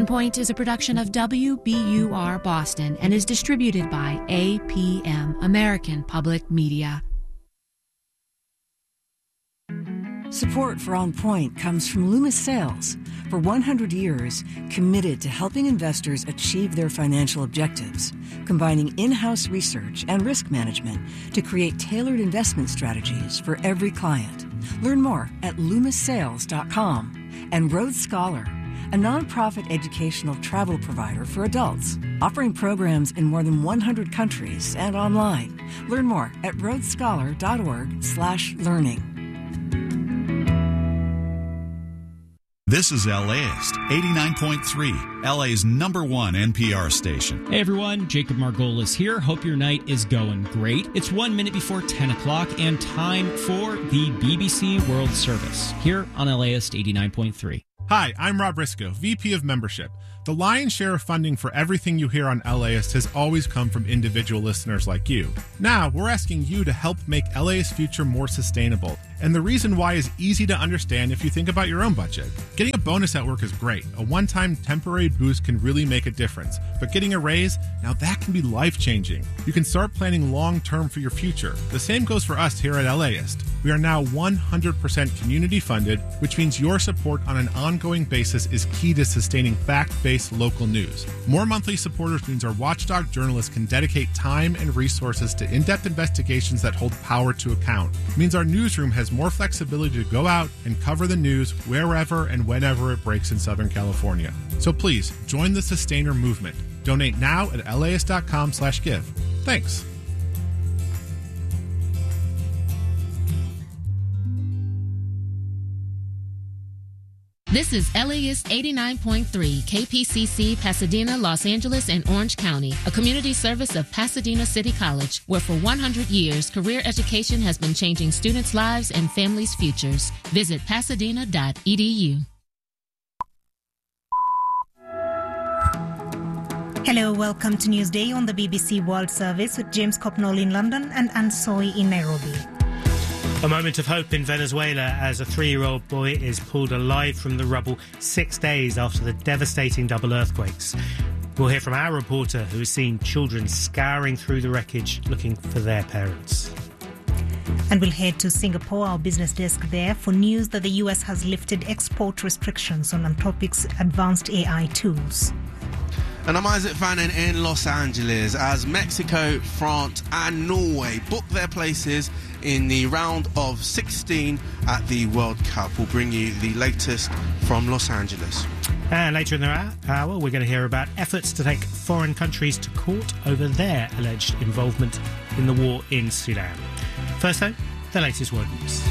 On Point is a production of WBUR Boston and is distributed by APM, American Public Media. Support for On Point comes from Loomis Sales. For 100 years, committed to helping investors achieve their financial objectives, combining in-house research and risk management to create tailored investment strategies for every client. Learn more at loomissales.com. And Rhodes Scholar, a nonprofit educational travel provider for adults, offering programs in more than 100 countries and online. Learn more at rhodesscholar.org/learning. This is LAist 89.3, LA's #1 NPR station. Hey everyone, Jacob Margolis here. Hope your night is going great. It's 1 minute before 10 o'clock and time for the BBC World Service here on LAist 89.3. Hi, I'm Rob Briscoe, VP of Membership. The lion's share of funding for everything you hear on LAist has always come from individual listeners like you. Now, we're asking you to help make LAist's future more sustainable. And the reason why is easy to understand if you think about your own budget. Getting a bonus at work is great. A one-time temporary boost can really make a difference. But getting a raise, now that can be life-changing. You can start planning long-term for your future. The same goes for us here at LAist. We are now 100% community-funded, which means your support on an ongoing basis is key to sustaining fact-based local news. More monthly supporters means our watchdog journalists can dedicate time and resources to in-depth investigations that hold power to account. It means our newsroom has more flexibility to go out and cover the news wherever and whenever it breaks in Southern California. So please, join the Sustainer movement. Donate now at laist.com/give. Thanks. This is LAist 89.3, KPCC, Pasadena, Los Angeles, and Orange County, a community service of Pasadena City College, where for 100 years, career education has been changing students' lives and families' futures. Visit pasadena.edu. Hello, welcome to Newsday on the BBC World Service with James Copnall in London and Ann Soy in Nairobi. A moment of hope in Venezuela as a 3-year-old boy is pulled alive from the rubble 6 days after the devastating double earthquakes. We'll hear from our reporter who has seen children scouring through the wreckage looking for their parents. And we'll head to Singapore, our business desk there, for news that the US has lifted export restrictions on Anthropic's advanced AI tools. And I'm Isaac Fannin in Los Angeles as Mexico, France and Norway book their places in the round of 16 at the World Cup. We'll bring you the latest from Los Angeles. And later in the hour, we're going to hear about efforts to take foreign countries to court over their alleged involvement in the war in Sudan. First, though, the latest world news.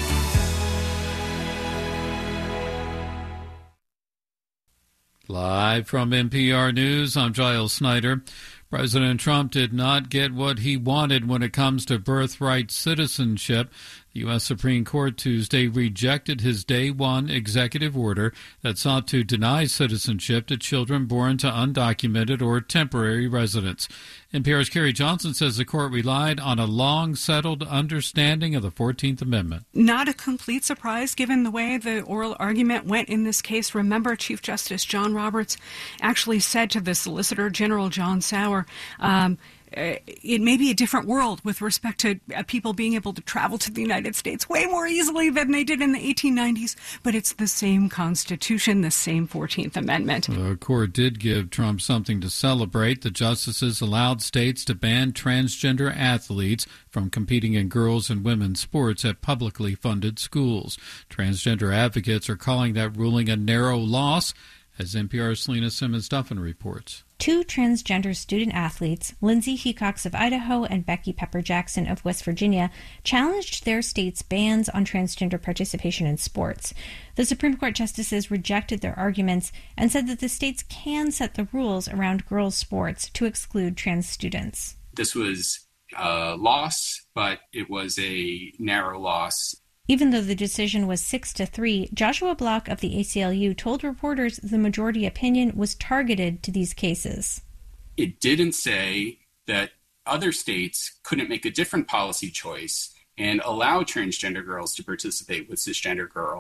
Live from NPR News, I'm Giles Snyder. President Trump did not get what he wanted when it comes to birthright citizenship. The U.S. Supreme Court Tuesday rejected his Day 1 executive order that sought to deny citizenship to children born to undocumented or temporary residents. NPR's Carrie Johnson says the court relied on a long-settled understanding of the 14th Amendment. Not a complete surprise, given the way the oral argument went in this case. Remember, Chief Justice John Roberts actually said to the Solicitor General John Sauer, it may be a different world with respect to people being able to travel to the United States way more easily than they did in the 1890s, but it's the same Constitution, the same 14th Amendment. The court did give Trump something to celebrate. The justices allowed states to ban transgender athletes from competing in girls' and women's sports at publicly funded schools. Transgender advocates are calling that ruling a narrow loss, as NPR's Selena Simmons-Duffin reports. 2 transgender student athletes, Lindsay Hecox of Idaho and Becky Pepper Jackson of West Virginia, challenged their state's bans on transgender participation in sports. The Supreme Court justices rejected their arguments and said that the states can set the rules around girls' sports to exclude trans students. This was a loss, but it was a narrow loss. Even though the decision was 6-3, Joshua Block of the ACLU told reporters the majority opinion was targeted to these cases. It didn't say that other states couldn't make a different policy choice and allow transgender girls to participate with cisgender girls.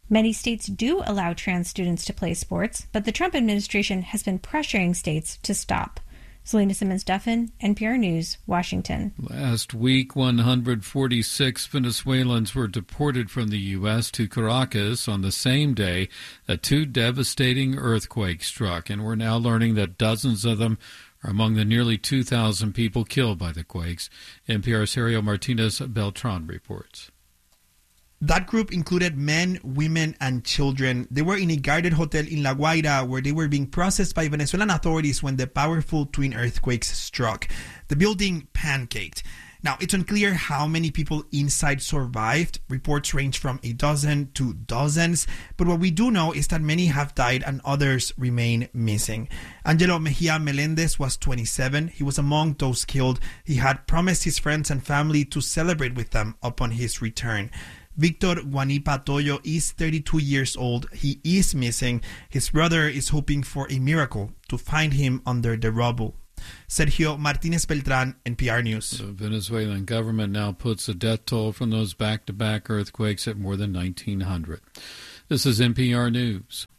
Many states do allow trans students to play sports, but the Trump administration has been pressuring states to stop. Selena Simmons-Duffin, NPR News, Washington. Last week, 146 Venezuelans were deported from the U.S. to Caracas on the same day that two devastating earthquakes struck, and we're now learning that dozens of them are among the nearly 2,000 people killed by the quakes. NPR's Sergio Martinez Beltran reports. That group included men, women, and children. They were in a guarded hotel in La Guaira where they were being processed by Venezuelan authorities when the powerful twin earthquakes struck. The building pancaked. Now, it's unclear how many people inside survived. Reports range from a dozen to dozens. But what we do know is that many have died and others remain missing. Angelo Mejia Melendez was 27. He was among those killed. He had promised his friends and family to celebrate with them upon his return. Victor Guanipa Toyo is 32 years old. He is missing. His brother is hoping for a miracle to find him under the rubble. Sergio Martinez Beltran, NPR News. The Venezuelan government now puts a death toll from those back-to-back earthquakes at more than 1,900. This is NPR News.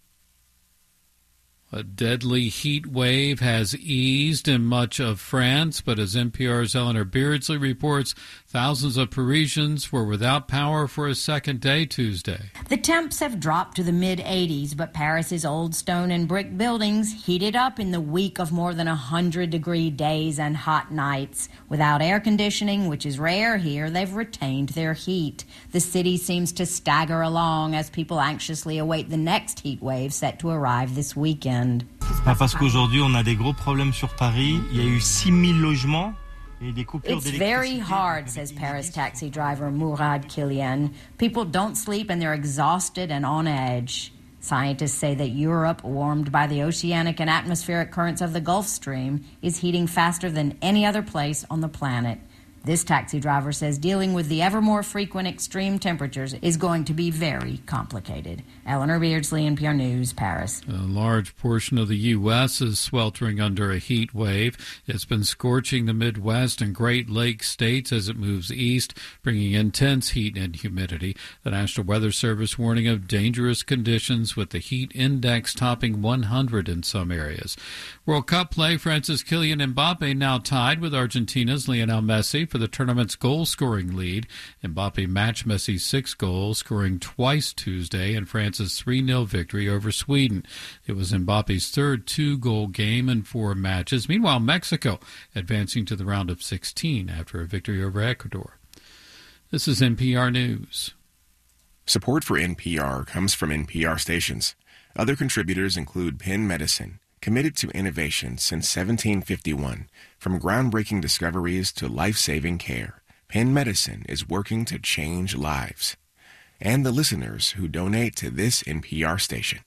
A deadly heat wave has eased in much of France, but as NPR's Eleanor Beardsley reports, thousands of Parisians were without power for a second day Tuesday. The temps have dropped to the mid-80s, but Paris's old stone and brick buildings heated up in the week of more than 100-degree days and hot nights. Without air conditioning, which is rare here, they've retained their heat. The city seems to stagger along as people anxiously await the next heat wave set to arrive this weekend. Parce qu'aujourd'hui, on a des gros problèmes sur Paris. Il y a eu 6,000 logements. It's very hard, says Paris taxi driver Mourad Kilian. People don't sleep and they're exhausted and on edge. Scientists say that Europe, warmed by the oceanic and atmospheric currents of the Gulf Stream, is heating faster than any other place on the planet. This taxi driver says dealing with the ever more frequent extreme temperatures is going to be very complicated. Eleanor Beardsley, NPR News, Paris. A large portion of the U.S. is sweltering under a heat wave. It's been scorching the Midwest and Great Lakes states as it moves east, bringing intense heat and humidity. The National Weather Service warning of dangerous conditions with the heat index topping 100 in some areas. World Cup play, France's Kylian Mbappe now tied with Argentina's Lionel Messi for the tournament's goal-scoring lead. Mbappe matched Messi's 6 goals, scoring twice Tuesday in France's 3-0 victory over Sweden. It was Mbappe's third 2-goal game in 4 matches. Meanwhile, Mexico advancing to the round of 16 after a victory over Ecuador. This is NPR News. Support for NPR comes from NPR stations. Other contributors include Penn Medicine, committed to innovation since 1751. From groundbreaking discoveries to life-saving care, Penn Medicine is working to change lives. And the listeners who donate to this NPR station.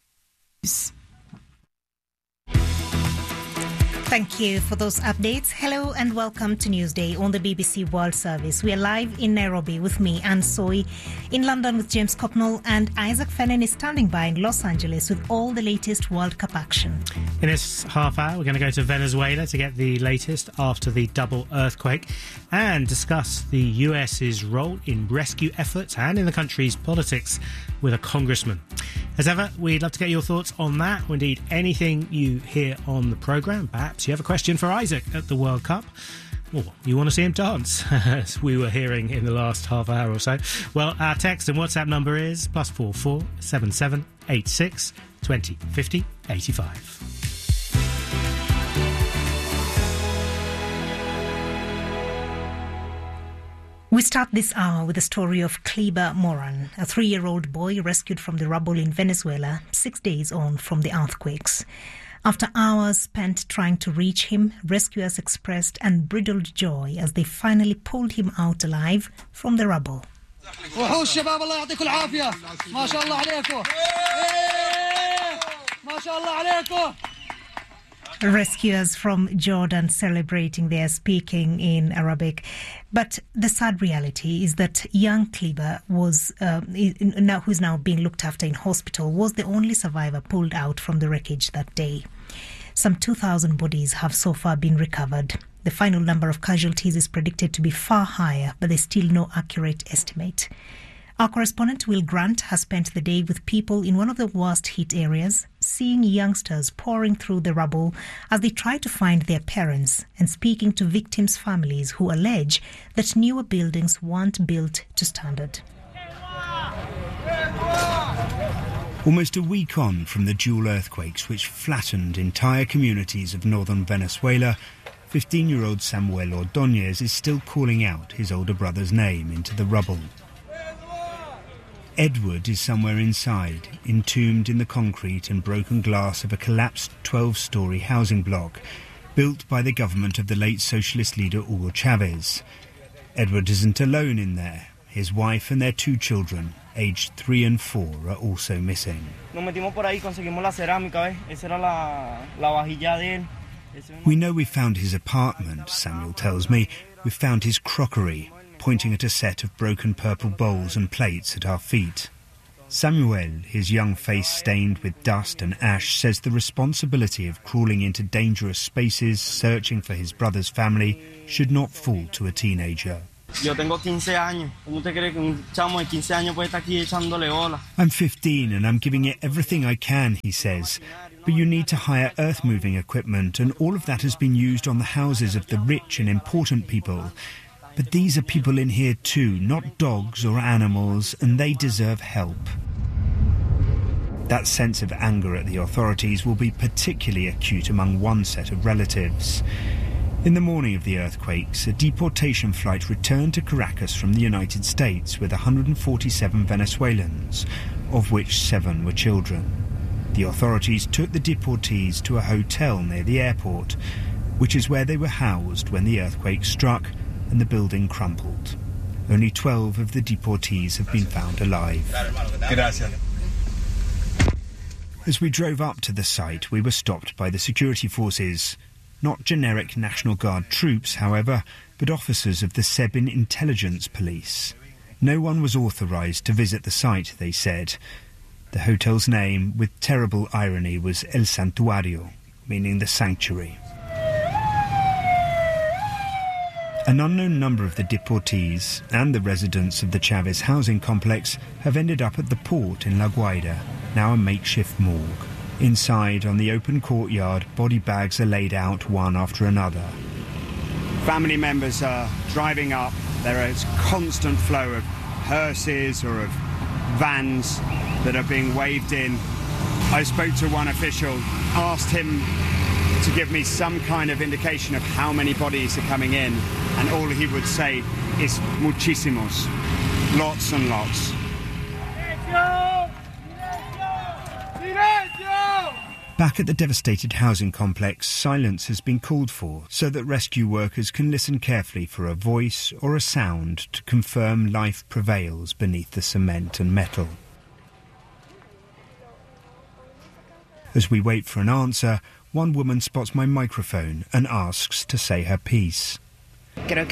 Thank you for those updates. Hello and welcome to Newsday on the BBC World Service. We are live in Nairobi with me, Anne Soy, in London with James Copnell, and Isaac Fennan is standing by in Los Angeles with all the latest World Cup action. In this half hour, we're going to go to Venezuela to get the latest after the double earthquake and discuss the US's role in rescue efforts and in the country's politics with a congressman. As ever, we'd love to get your thoughts on that, or indeed anything you hear on the programme. Perhaps you have a question for Isaac at the World Cup, or you want to see him dance, as we were hearing in the last half hour or so. Well, our text and WhatsApp number is +44 77 86 20 50 85. We start this hour with the story of Kleber Moran, a 3-year-old boy rescued from the rubble in Venezuela 6 days on from the earthquakes. After hours spent trying to reach him, rescuers expressed unbridled joy as they finally pulled him out alive from the rubble. Rescuers from Jordan celebrating their speaking in Arabic. But the sad reality is that young Kleber who's now being looked after in hospital, was the only survivor pulled out from the wreckage that day. Some 2,000 bodies have so far been recovered. The final number of casualties is predicted to be far higher, but there's still no accurate estimate. Our correspondent Will Grant has spent the day with people in one of the worst hit areas, seeing youngsters pouring through the rubble as they try to find their parents, and speaking to victims' families who allege that newer buildings weren't built to standard. Almost a week on from the dual earthquakes which flattened entire communities of northern Venezuela, 15-year-old Samuel Ordóñez is still calling out his older brother's name into the rubble. Edward is somewhere inside, entombed in the concrete and broken glass of a collapsed 12-storey housing block built by the government of the late socialist leader Hugo Chavez. Edward isn't alone in there. His wife and their 2 children, aged 3 and 4, are also missing. We know we found his apartment, Samuel tells me. We found his crockery, pointing at a set of broken purple bowls and plates at our feet. Samuel, his young face stained with dust and ash, says the responsibility of crawling into dangerous spaces, searching for his brother's family, should not fall to a teenager. I'm 15 and I'm giving it everything I can, he says. But you need to hire earth-moving equipment, and all of that has been used on the houses of the rich and important people. But these are people in here too, not dogs or animals, and they deserve help. That sense of anger at the authorities will be particularly acute among one set of relatives. In the morning of the earthquakes, a deportation flight returned to Caracas from the United States with 147 Venezuelans, of which 7 were children. The authorities took the deportees to a hotel near the airport, which is where they were housed when the earthquake struck and the building crumpled. Only 12 of the deportees have been found alive. As we drove up to the site, we were stopped by the security forces. Not generic National Guard troops, however, but officers of the Sebin Intelligence Police. No one was authorised to visit the site, they said. The hotel's name, with terrible irony, was El Santuario, meaning the sanctuary. An unknown number of the deportees and the residents of the Chavez housing complex have ended up at the port in La Guaira, now a makeshift morgue. Inside, on the open courtyard, body bags are laid out one after another. Family members are driving up. There is a constant flow of hearses or of vans that are being waved in. I spoke to one official, asked him to give me some kind of indication of how many bodies are coming in, and all he would say is muchísimos, lots and lots. Back at the devastated housing complex, silence has been called for so that rescue workers can listen carefully for a voice or a sound to confirm life prevails beneath the cement and metal. As we wait for an answer, one woman spots my microphone and asks to say her piece. I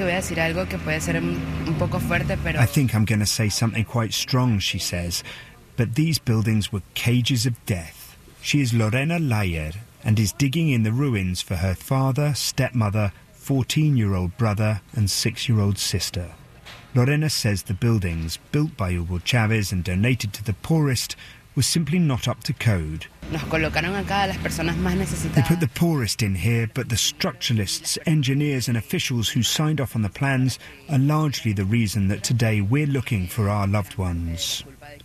think I'm going to say something quite strong, she says, but these buildings were cages of death. She is Lorena Layer and is digging in the ruins for her father, stepmother, 14-year-old brother and 6-year-old sister. Lorena says the buildings, built by Hugo Chavez and donated to the poorest, were simply not up to code. They put the poorest in here, but the structuralists, engineers and officials who signed off on the plans are largely the reason that today we're looking for our loved ones.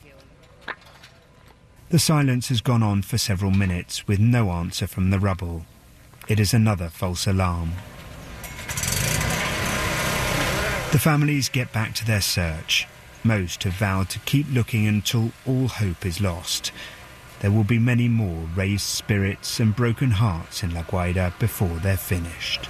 The silence has gone on for several minutes with no answer from the rubble. It is another false alarm. The families get back to their search. Most have vowed to keep looking until all hope is lost. There will be many more raised spirits and broken hearts in La Guaira before they're finished.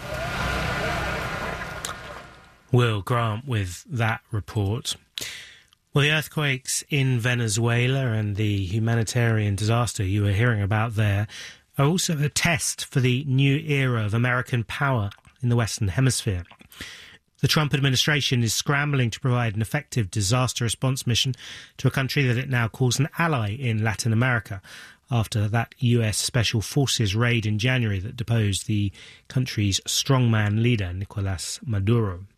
Will Grant with that report. Well, the earthquakes in Venezuela and the humanitarian disaster you were hearing about there are also a test for the new era of American power in the Western Hemisphere. The Trump administration is scrambling to provide an effective disaster response mission to a country that it now calls an ally in Latin America after that US Special Forces raid in January that deposed the country's strongman leader, Nicolas Maduro.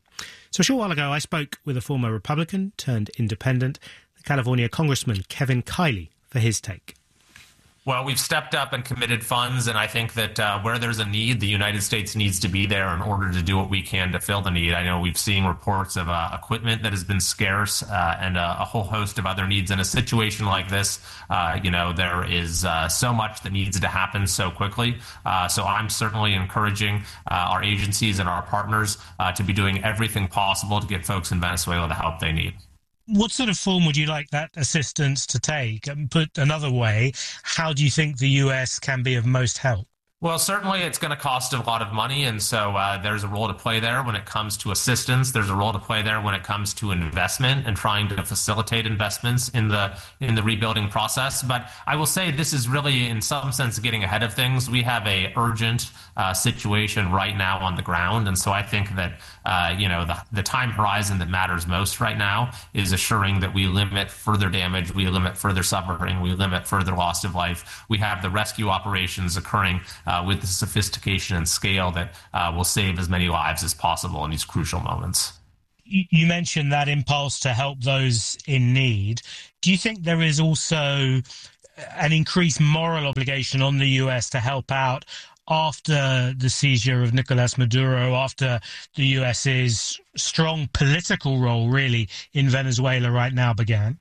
So a short while ago, I spoke with a former Republican turned independent, the California Congressman Kevin Kiley, for his take. Well, we've stepped up and committed funds, and I think that where there's a need, the United States needs to be there in order to do what we can to fill the need. I know we've seen reports of equipment that has been scarce and a whole host of other needs. In a situation like this, there is so much that needs to happen so quickly. So I'm certainly encouraging our agencies and our partners to be doing everything possible to get folks in Venezuela the help they need. What sort of form would you like that assistance to take? And put another way, how do you think the US can be of most help? Well, certainly it's going to cost a lot of money, and so there's a role to play there when it comes to assistance. There's a role to play there when it comes to investment and trying to facilitate investments in the rebuilding process. But I will say this is really, in some sense, getting ahead of things. We have a urgent situation right now on the ground, and so I think that the time horizon that matters most right now is assuring that we limit further damage, we limit further suffering, we limit further loss of life. We have the rescue operations occurring with the sophistication and scale that will save as many lives as possible in these crucial moments. You mentioned that impulse to help those in need. Do you think there is also an increased moral obligation on the US to help out after the seizure of Nicolas Maduro, after the US's strong political role really in Venezuela right now began?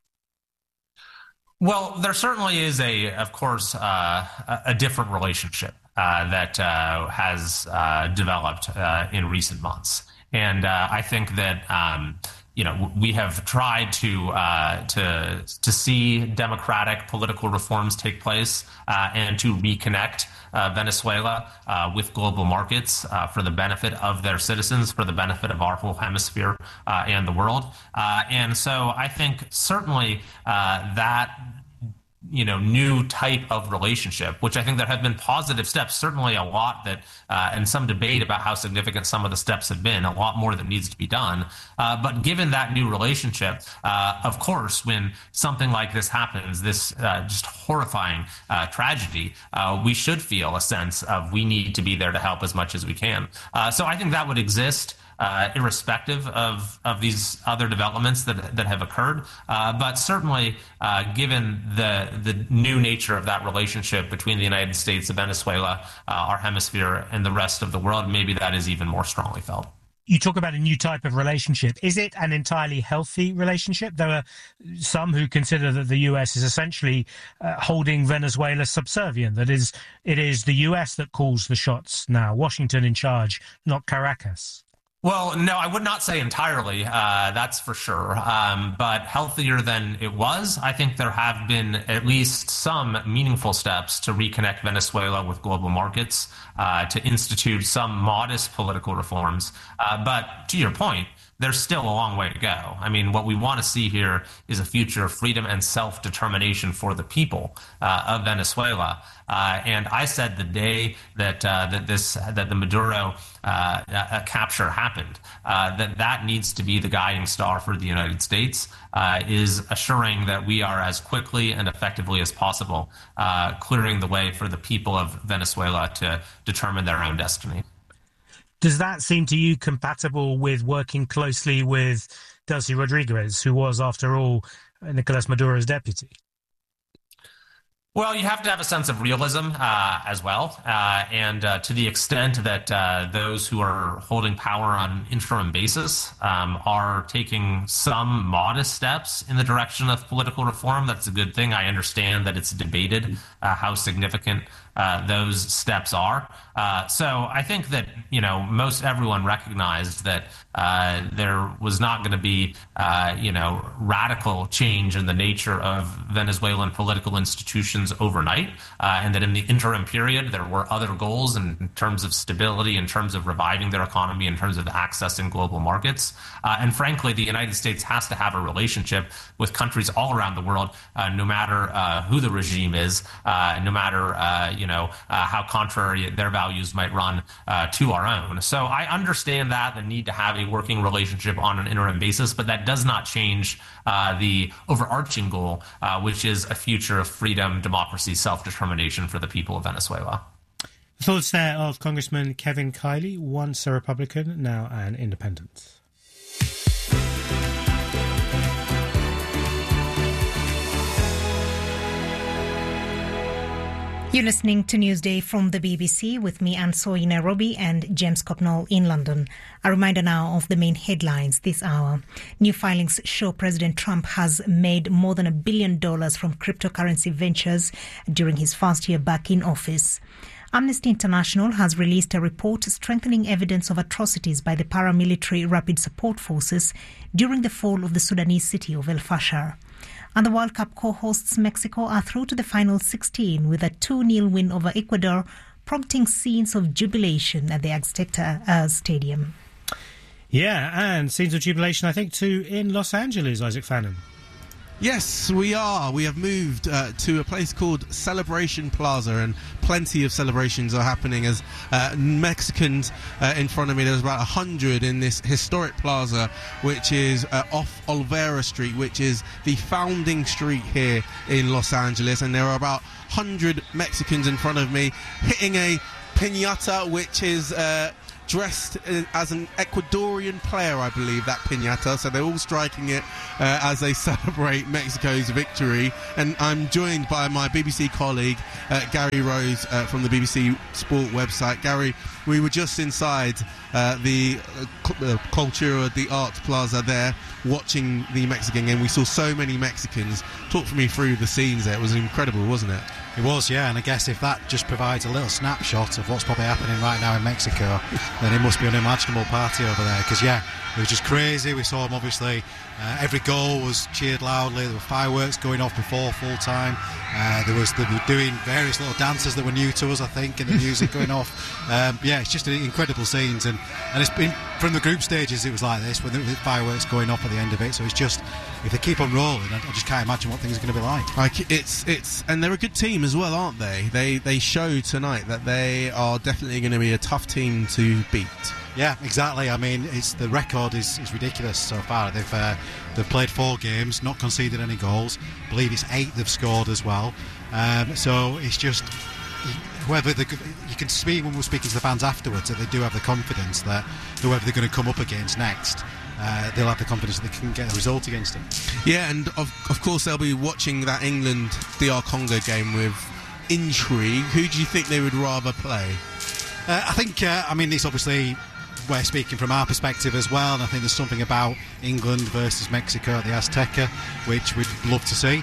Well, there certainly is of course, a different relationship that has developed in recent months. And I think that, we have tried to see democratic political reforms take place and to reconnect Venezuela with global markets for the benefit of their citizens, for the benefit of our whole hemisphere and the world. And so I think certainly that new type of relationship, which I think there have been positive steps, certainly a lot that, and some debate about how significant some of the steps have been, a lot more that needs to be done. But given that new relationship, of course, when something like this happens, this just horrifying tragedy, we should feel a sense of we need to be there to help as much as we can. So I think that would exist irrespective of these other developments that have occurred. But certainly, given the new nature of that relationship between the United States and Venezuela, our hemisphere, and the rest of the world, maybe that is even more strongly felt. You talk about a new type of relationship. Is it an entirely healthy relationship? There are some who consider that the US is essentially holding Venezuela subservient, that it is the US that calls the shots now, Washington in charge, not Caracas. Well, no, I would not say entirely, that's for sure. But healthier than it was, I think there have been at least some meaningful steps to reconnect Venezuela with global markets, to institute some modest political reforms. But to your point, there's still a long way to go. I mean, what we want to see here is a future of freedom and self-determination for the people of Venezuela. And I said the day that the Maduro capture happened, that needs to be the guiding star for the United States, is assuring that we are as quickly and effectively as possible clearing the way for the people of Venezuela to determine their own destiny. Does that seem to you compatible with working closely with Delcy Rodriguez, who was, after all, Nicolas Maduro's deputy? Well, you have to have a sense of realism as well. And to the extent that those who are holding power on interim basis are taking some modest steps in the direction of political reform, that's a good thing. I understand that it's debated how significant those steps are. So I think that, most everyone recognized that there was not going to be, radical change in the nature of Venezuelan political institutions overnight, and that in the interim period, there were other goals in terms of stability, in terms of reviving their economy, in terms of accessing global markets. And frankly, the United States has to have a relationship with countries all around the world, no matter who the regime is, no matter, how contrary their values might run to our own. So I understand the need to have a working relationship on an interim basis, but that does not change the overarching goal, which is a future of freedom, democracy, self-determination for the people of Venezuela. Thoughts there of Congressman Kevin Kiley, once a Republican, now an independent. You're listening to Newsday from the BBC with me, Anne Soy in Nairobi, and James Copnall in London. A reminder now of the main headlines this hour. New filings show President Trump has made more than $1 billion from cryptocurrency ventures during his first year back in office. Amnesty International has released a report strengthening evidence of atrocities by the paramilitary Rapid Support Forces during the fall of the Sudanese city of El Fasher. And the World Cup co-hosts Mexico are through to the final 16 with a 2-0 win over Ecuador, prompting scenes of jubilation at the Azteca Stadium. Yeah, and scenes of jubilation, I think, too, in Los Angeles, Isaac Fannin. Yes, we are. We have moved to a place called Celebration Plaza, and plenty of celebrations are happening as Mexicans in front of me. There's about 100 in this historic plaza, which is off Olvera Street, which is the founding street here in Los Angeles. And there are about 100 Mexicans in front of me hitting a piñata, which is dressed as an Ecuadorian player, I believe, that piñata. So they're all striking it as they celebrate Mexico's victory. And I'm joined by my BBC colleague, Gary Rose, from the BBC Sport website. Gary, we were just inside the Cultura de Arte Plaza there, watching the Mexican game. We saw so many Mexicans. Talk me through the scenes there. It was incredible, wasn't it? It was, yeah, and I guess if that just provides a little snapshot of what's probably happening right now in Mexico, then it must be an unimaginable party over there, because, yeah, it was just crazy. We saw them, obviously, every goal was cheered loudly. There were fireworks going off before full time. They were doing various little dances that were new to us, I think, and the music going off. Yeah, it's just incredible scenes, and it's been from the group stages. It was like this, with the fireworks going off at the end of it. So it's just, if they keep on rolling, I just can't imagine what things are going to be like. It's and they're a good team as well, aren't they? They show tonight that they are definitely going to be a tough team to beat. Yeah, exactly. I mean, the record is ridiculous so far. They've played 4 games, not conceded any goals. I believe it's 8 they've scored as well. So it's just you can see when we're speaking to the fans afterwards that they do have the confidence that whoever they're going to come up against next, they'll have the confidence that they can get a result against them. Yeah, and of course they'll be watching that England-DR Congo game with intrigue. Who do you think they would rather play? I think, it's obviously, we're speaking from our perspective as well, and I think there's something about England versus Mexico at the Azteca which we'd love to see.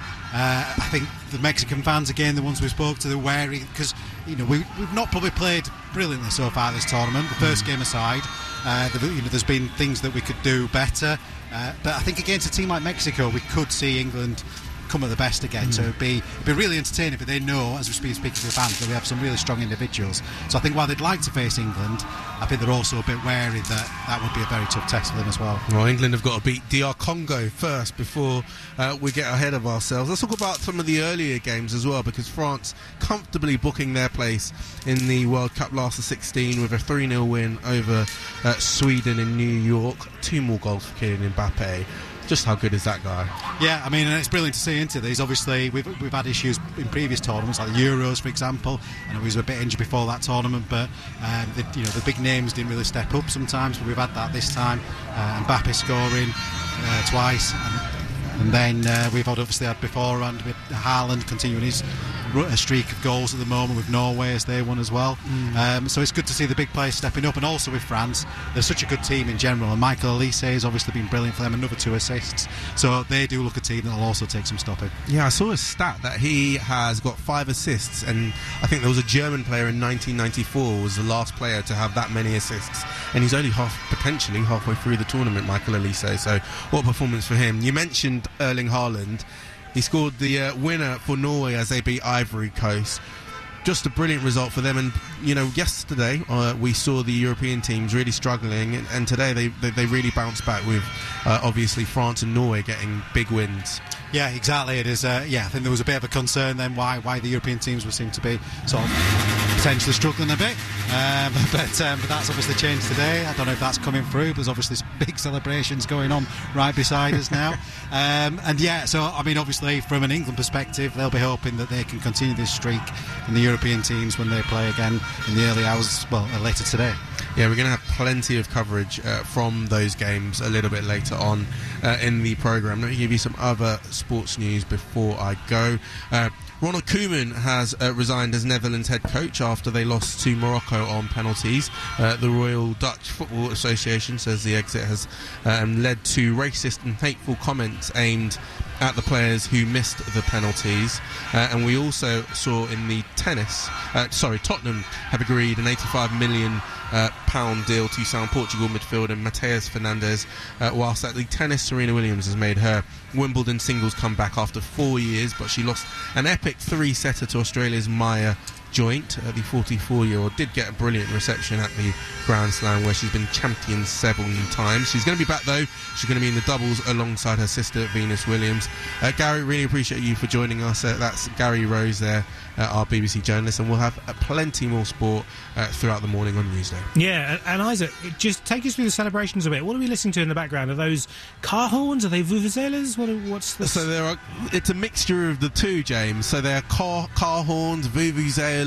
I think the Mexican fans, again, the ones we spoke to, they're wary, because we've not probably played brilliantly so far this tournament. The first game aside, there's been things that we could do better, but I think against a team like Mexico, we could see England come at the best again. So it'd be really entertaining, but they know, as we've been speaking to the fans, that we have some really strong individuals. So I think while they'd like to face England, I think they're also a bit wary that would be a very tough test for them as well. Well, England have got to beat DR Congo first before we get ahead of ourselves. Let's talk about some of the earlier games as well, because France comfortably booking their place in the World Cup last of 16 with a 3-0 win over Sweden in New York. 2 more goals for Kylian Mbappe. Just how good is that guy? Yeah, I mean, and it's brilliant to see into these. Obviously, we've had issues in previous tournaments, like the Euros, for example, and he was a bit injured before that tournament, but the big names didn't really step up sometimes, but we've had that this time. Mbappe scoring twice, and then we've obviously had beforehand with Haaland continuing his streak of goals at the moment with Norway as they won as well. So it's good to see the big players stepping up, and also with France, they're such a good team in general, and Michael Olise has obviously been brilliant for them, another 2 assists, so they do look a team that'll also take some stopping. Yeah, I saw a stat that he has got 5 assists, and I think there was a German player in 1994 was the last player to have that many assists, and he's only potentially halfway through the tournament, Michael Olise, so what a performance for him. You mentioned Erling Haaland. He scored the winner for Norway as they beat Ivory Coast. Just a brilliant result for them. And, yesterday we saw the European teams really struggling. And today they really bounced back with, obviously, France and Norway getting big wins. Yeah, exactly. It is. I think there was a bit of a concern then why the European teams would seem to be sort of potentially struggling a bit. But that's obviously changed today. I don't know if that's coming through. There's obviously big celebrations going on right beside us now. So I mean, obviously from an England perspective, they'll be hoping that they can continue this streak in the European teams when they play again in the early hours, later today. Yeah, we're going to have plenty of coverage from those games a little bit later on in the programme. Let me give you some other sports news before I go. Ronald Koeman has resigned as Netherlands head coach after they lost to Morocco on penalties. The Royal Dutch Football Association says the exit has led to racist and hateful comments aimed at the players who missed the penalties. And we also saw in the tennis, Tottenham have agreed an £85 million deal to sign Portugal midfielder Mateus Fernandes, whilst at the tennis Serena Williams has made her Wimbledon singles comeback after 4 years, but she lost an epic 3-setter to Australia's Maya Joint. The 44-year-old did get a brilliant reception at the Grand Slam, where she's been champion 7 times. She's going to be back though. She's going to be in the doubles alongside her sister Venus Williams. Gary, really appreciate you for joining us. That's Gary Rose there, our BBC journalist, and we'll have plenty more sport throughout the morning on Newsday. Yeah, and Isaac, just take us through the celebrations a bit. What are we listening to in the background? Are those car horns? Are they vuvuzelas? What's this? So it's a mixture of the two, James. So there are car horns, vuvuzelas.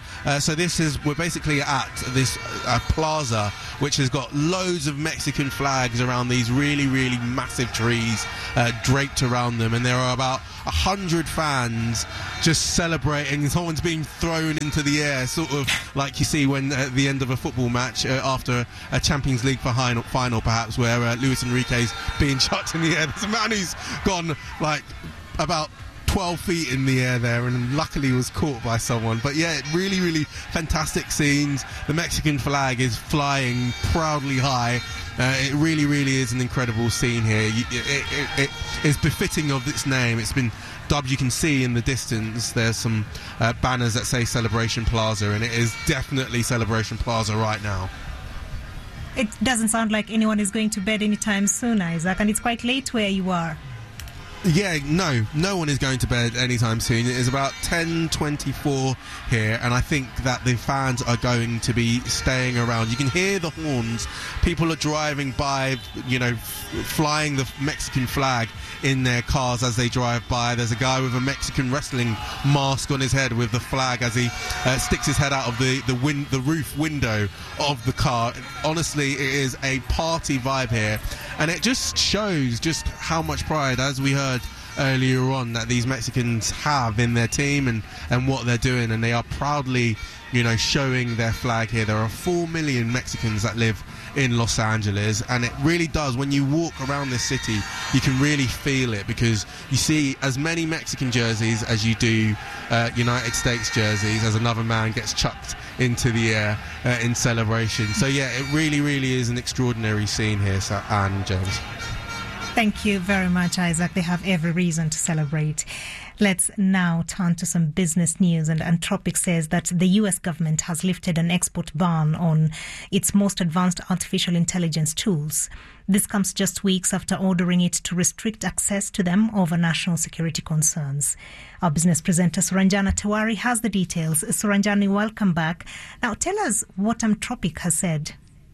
We're basically at this plaza, which has got loads of Mexican flags around these really, really massive trees draped around them, and there are about 100 fans just celebrating. Someone's being thrown into the air, sort of like you see when at the end of a football match after a Champions League final perhaps, where Luis Enrique's being chucked in the air. There's a man who's gone about 12 feet in the air there, and luckily was caught by someone. But yeah, really, really fantastic scenes. The Mexican flag is flying proudly high. It really, really is an incredible scene here. It is befitting of its name. It's been dubbed. You can see in the distance there's some banners that say Celebration Plaza, and it is definitely Celebration Plaza right now. It doesn't sound like anyone is going to bed anytime soon, Isaac, and it's quite late where you are. Yeah, no one is going to bed anytime soon. It is about 10:24 here, and I think that the fans are going to be staying around. You can hear the horns. People are driving by, flying the Mexican flag in their cars as they drive by. There's a guy with a Mexican wrestling mask on his head with the flag as he sticks his head out of the roof window of the car. Honestly, it is a party vibe here, and it just shows just how much pride, as we heard earlier on, that these Mexicans have in their team and what they're doing, and they are proudly showing their flag here. There are 4 million Mexicans that live in Los Angeles, and it really does, when you walk around this city, you can really feel it, because you see as many Mexican jerseys as you do United States jerseys, as another man gets chucked into the air in celebration. So yeah, it really, really is an extraordinary scene here, Anne, James. Thank you very much, Isaac. They have every reason to celebrate. Let's now turn to some business news. And Anthropic says that the US government has lifted an export ban on its most advanced artificial intelligence tools. This comes just weeks after ordering it to restrict access to them over national security concerns. Our business presenter Suranjana Tewari has the details. Suranjani, welcome back. Now tell us what Anthropic has said.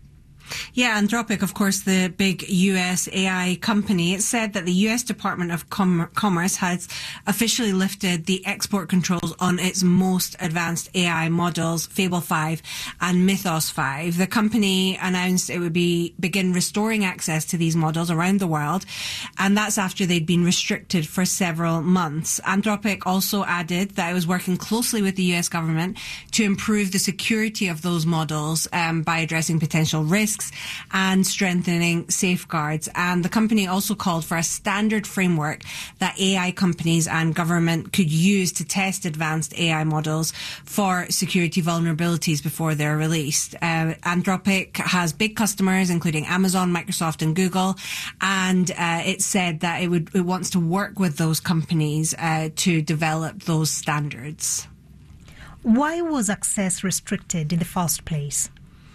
Yeah, Anthropic, of course, the big US AI company, it said that the US Department of Commerce has officially lifted the export controls on its most advanced AI models, Fable 5 and Mythos 5. The company announced it would begin restoring access to these models around the world, and that's after they'd been restricted for several months. Anthropic also added that it was working closely with the US government to improve the security of those models by addressing potential risks and strengthening safeguards. And the company also called for a standard framework that AI companies and government could use to test advanced AI models for security vulnerabilities before they're released. Anthropic has big customers, including Amazon, Microsoft, and Google, and it said that it wants to work with those companies to develop those standards. Why was access restricted in the first place?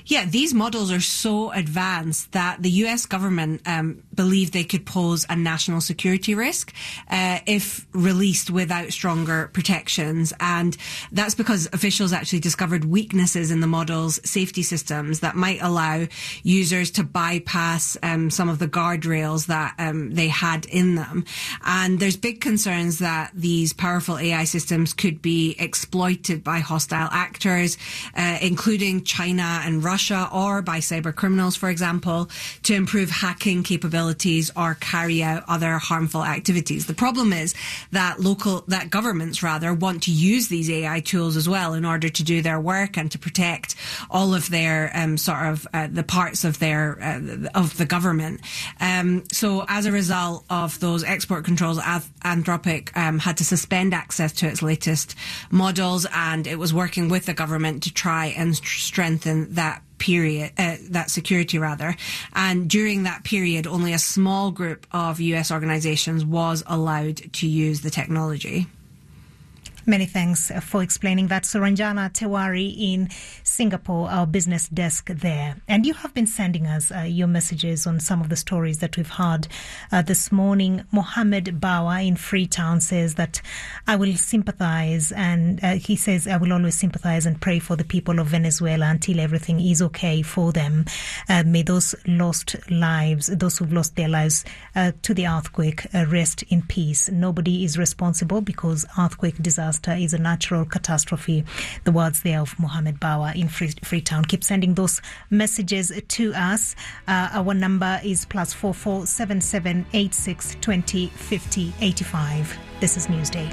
Yeah, these models are so advanced that the US government believed they could pose a national security risk if released without stronger protections. And that's because officials actually discovered weaknesses in the model's safety systems that might allow users to bypass some of the guardrails that they had in them. And there's big concerns that these powerful AI systems could be exploited by hostile actors, including China and Russia, or by cyber criminals, for example, to improve hacking capabilities or carry out other harmful activities. The problem is that governments want to use these AI tools as well in order to do their work and to protect all of their the parts of of the government. So as a result of those export controls, Anthropic had to suspend access to its latest models, and it was working with the government to try and strengthen that security rather. And during that period, only a small group of US organizations was allowed to use the technology. Many thanks for explaining that. Suranjana Tewari in Singapore, our business desk there. And you have been sending us your messages on some of the stories that we've heard this morning. Mohammed Bawa in Freetown says that I will sympathize, and he says, I will always sympathize and pray for the people of Venezuela until everything is okay for them. May those lost lives, those who've lost their lives to the earthquake, rest in peace. Nobody is responsible because earthquake disaster is a natural catastrophe. The words there of Mohammed Bawa in Freetown. Keep sending those messages to us. Our number is +44 77 86 20 50 85. This is Newsday.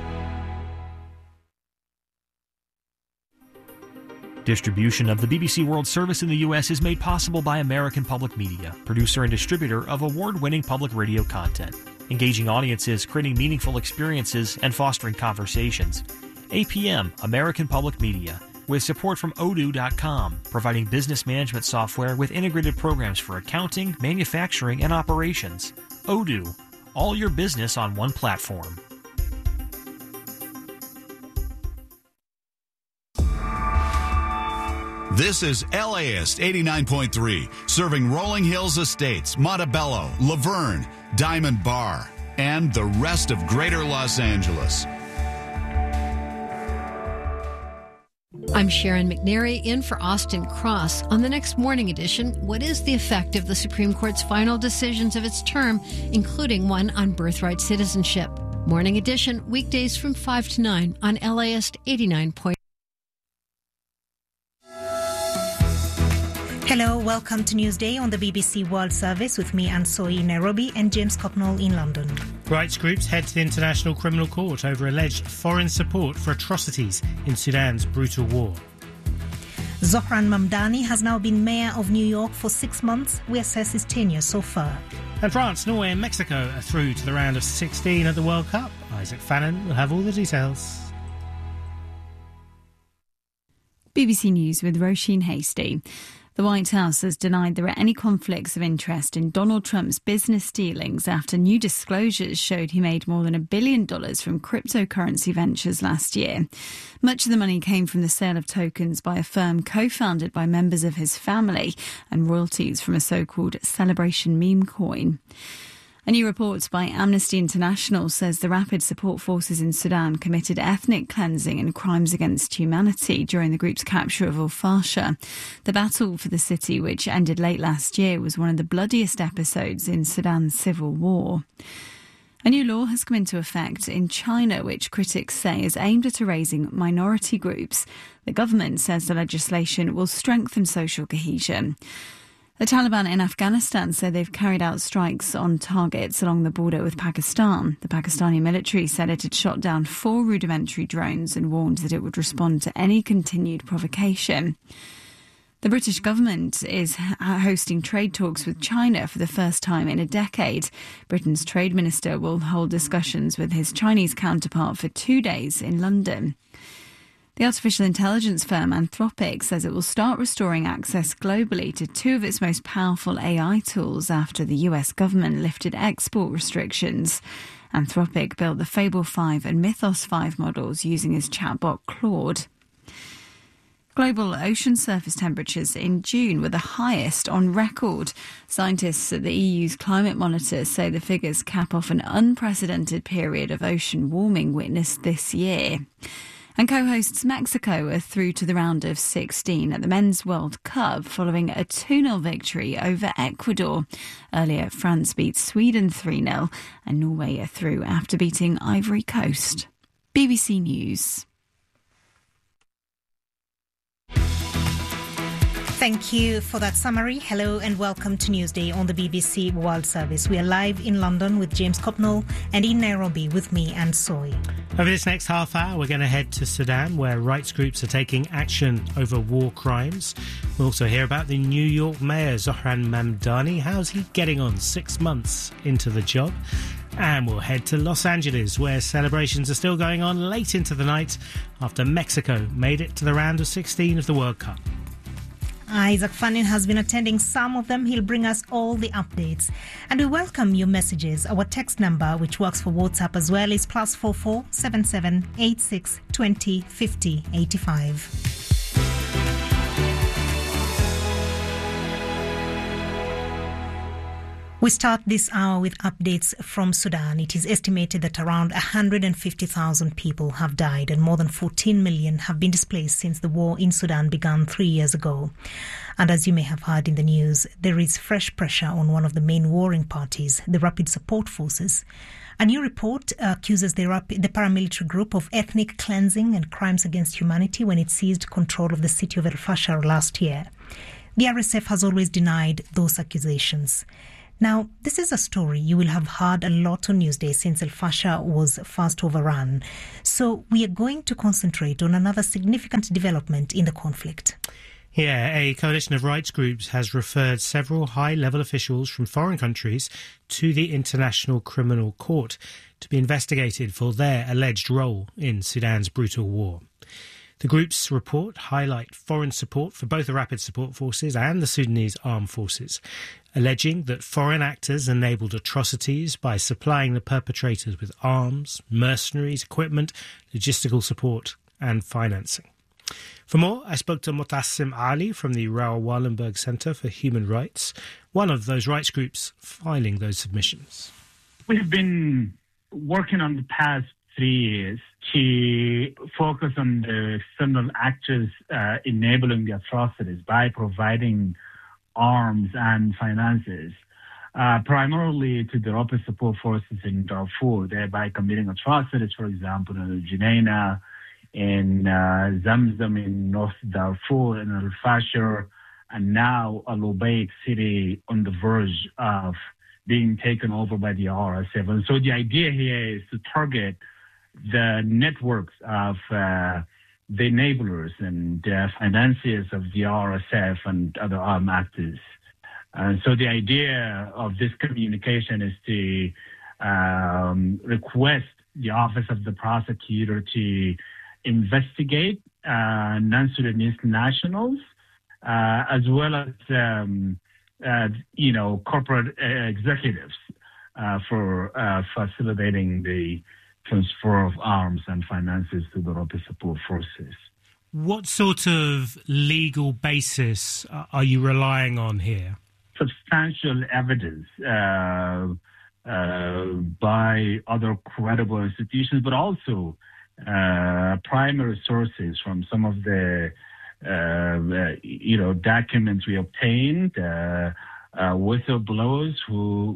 Distribution of the BBC World Service in the U.S. is made possible by American Public Media, producer and distributor of award-winning public radio content, engaging audiences, creating meaningful experiences, and fostering conversations. APM, American Public Media, with support from Odoo.com, providing business management software with integrated programs for accounting, manufacturing, and operations. Odoo, all your business on one platform. This is LAist 89.3, serving Rolling Hills Estates, Montebello, Laverne, Diamond Bar, and the rest of Greater Los Angeles. I'm Sharon McNary in for Austin Cross. On the next Morning Edition, what is the effect of the Supreme Court's final decisions of its term, including one on birthright citizenship? Morning Edition, weekdays from 5 to 9 on LAist 89.3. Hello, welcome to Newsday on the BBC World Service with me, Anne Soy in Nairobi, and James Cocknell in London. Rights groups head to the International Criminal Court over alleged foreign support for atrocities in Sudan's brutal war. Zohran Mamdani has now been mayor of New York for 6 months. We assess his tenure so far. And France, Norway and Mexico are through to the round of 16 at the World Cup. Isaac Fannin will have all the details. BBC News with Roisin Hasty. The White House has denied there are any conflicts of interest in Donald Trump's business dealings after new disclosures showed he made more than $1 billion from cryptocurrency ventures last year. Much of the money came from the sale of tokens by a firm co-founded by members of his family and royalties from a so-called Celebration meme coin. A new report by Amnesty International says the Rapid Support Forces in Sudan committed ethnic cleansing and crimes against humanity during the group's capture of al-Fasher. The battle for the city, which ended late last year, was one of the bloodiest episodes in Sudan's civil war. A new law has come into effect in China, which critics say is aimed at erasing minority groups. The government says the legislation will strengthen social cohesion. The Taliban in Afghanistan say they've carried out strikes on targets along the border with Pakistan. The Pakistani military said it had shot down 4 rudimentary drones and warned that it would respond to any continued provocation. The British government is hosting trade talks with China for the first time in a decade. Britain's trade minister will hold discussions with his Chinese counterpart for 2 days in London. The artificial intelligence firm Anthropic says it will start restoring access globally to 2 of its most powerful AI tools after the US government lifted export restrictions. Anthropic built the Fable 5 and Mythos 5 models using its chatbot Claude. Global ocean surface temperatures in June were the highest on record. Scientists at the EU's climate monitor say the figures cap off an unprecedented period of ocean warming witnessed this year. And co-hosts Mexico are through to the round of 16 at the Men's World Cup following a 2-0 victory over Ecuador. Earlier, France beat Sweden 3-0 and Norway are through after beating Ivory Coast. BBC News. Thank you for that summary. Hello and welcome to Newsday on the BBC World Service. We are live in London with James Copnall and in Nairobi with me, Anne Soy. Over this next half hour, we're going to head to Sudan, where rights groups are taking action over war crimes. We'll also hear about the New York Mayor, Zohran Mamdani. How's he getting on 6 months into the job? And we'll head to Los Angeles, where celebrations are still going on late into the night after Mexico made it to the round of 16 of the World Cup. Isaac Fannin has been attending some of them. He'll bring us all the updates. And we welcome your messages. Our text number, which works for WhatsApp as well, is +44 77 86 20 50 85. We start this hour with updates from Sudan. It is estimated that around 150,000 people have died and more than 14 million have been displaced since the war in Sudan began 3 years ago. And as you may have heard in the news, there is fresh pressure on one of the main warring parties, the Rapid Support Forces. A new report accuses the paramilitary group of ethnic cleansing and crimes against humanity when it seized control of the city of El Fasher last year. The RSF has always denied those accusations. Now, this is a story you will have heard a lot on Newsday since El Fasher was first overrun. So we are going to concentrate on another significant development in the conflict. Yeah, a coalition of rights groups has referred several high-level officials from foreign countries to the International Criminal Court to be investigated for their alleged role in Sudan's brutal war. The group's report highlight foreign support for both the Rapid Support Forces and the Sudanese Armed Forces, alleging that foreign actors enabled atrocities by supplying the perpetrators with arms, mercenaries, equipment, logistical support and financing. For more, I spoke to Mutassim Ali from the Raoul Wallenberg Centre for Human Rights, one of those rights groups filing those submissions. We've been working on the past 3 years to focus on the external actors enabling the atrocities by providing arms and finances, primarily to the Rapid Support Forces in Darfur, thereby committing atrocities, for example, in Junaina, in Zamzam in North Darfur, in Al Fasher, and now Al Ubaid city on the verge of being taken over by the RSF. And so the idea here is to target the networks of the enablers and financiers of the RSF and other armed actors. And so the idea of this communication is to request the Office of the Prosecutor to investigate non-Sudanese nationals, as well as, corporate executives for facilitating the transfer of arms and finances to the Rapid Support Forces. What sort of legal basis are you relying on here? Substantial evidence by other credible institutions, but also primary sources from some of the documents we obtained, whistleblowers who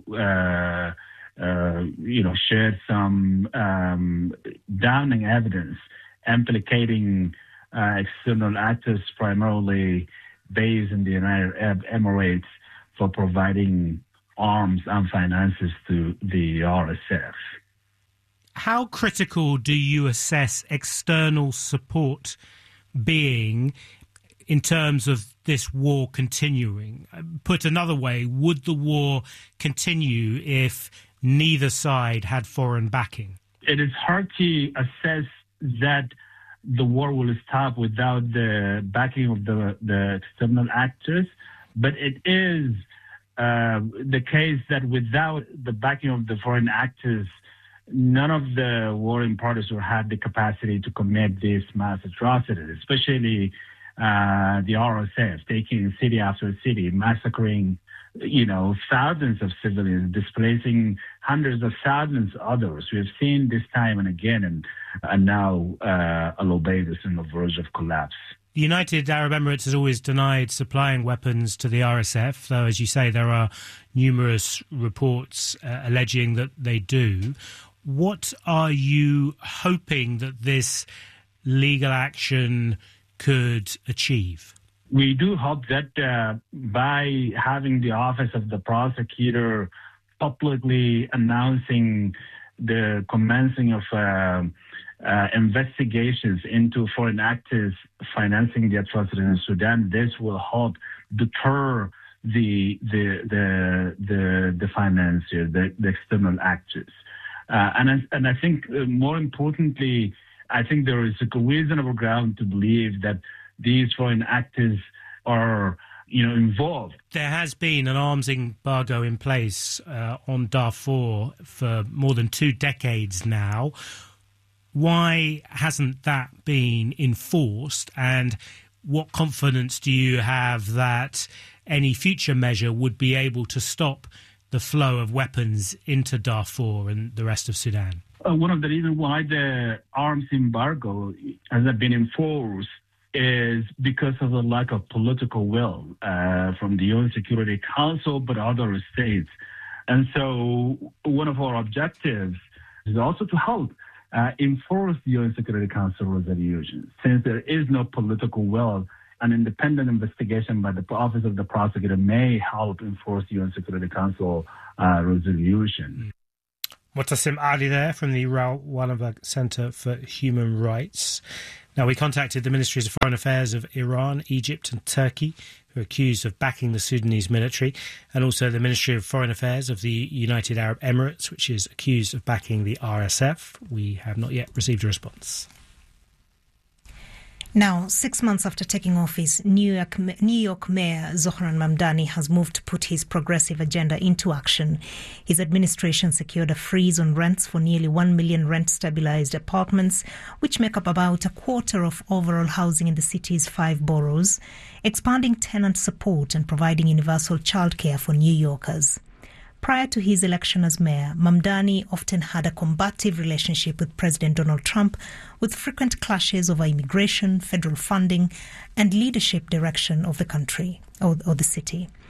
shared some damning evidence implicating external actors primarily based in the United Arab Emirates for providing arms and finances to the RSF. How critical do you assess external support being in terms of this war continuing? Put another way, would the war continue if neither side had foreign backing? It is hard to assess that the war will stop without the backing of the external actors, but it is the case that without the backing of the foreign actors, none of the warring parties will have the capacity to commit these mass atrocities, especially the RSF, taking city after city, massacring, thousands of civilians, displacing hundreds of thousands of others. We have seen this time and again, and now Al-Ubaid is on the verge of collapse. The United Arab Emirates has always denied supplying weapons to the RSF, though, as you say, there are numerous reports alleging that they do. What are you hoping that this legal action could achieve? We do hope that by having the Office of the Prosecutor publicly announcing the commencing of investigations into foreign actors financing the atrocities in Sudan, this will help deter the financiers, the external actors. And I think more importantly, I think there is a reasonable ground to believe that these foreign actors are, involved. There has been an arms embargo in place on Darfur for more than 2 decades now. Why hasn't that been enforced? And what confidence do you have that any future measure would be able to stop the flow of weapons into Darfur and the rest of Sudan? One of the reasons why the arms embargo hasn't been enforced is because of the lack of political will from the UN Security Council, but other states. And so one of our objectives is also to help enforce the UN Security Council resolutions. Since there is no political will, an independent investigation by the Office of the Prosecutor may help enforce the UN Security Council resolution. Mutassim Ali there from the Raoul Wallenberg Center for Human Rights. Now, we contacted the Ministries of Foreign Affairs of Iran, Egypt and Turkey, who are accused of backing the Sudanese military, and also the Ministry of Foreign Affairs of the United Arab Emirates, which is accused of backing the RSF. We have not yet received a response. Now, 6 months after taking office, New York Mayor Zohran Mamdani has moved to put his progressive agenda into action. His administration secured a freeze on rents for nearly 1 million rent-stabilized apartments, which make up about a quarter of overall housing in the city's 5 boroughs, expanding tenant support and providing universal childcare for New Yorkers. Prior to his election as mayor, Mamdani often had a combative relationship with President Donald Trump, with frequent clashes over immigration, federal funding, and leadership direction of the country or the city.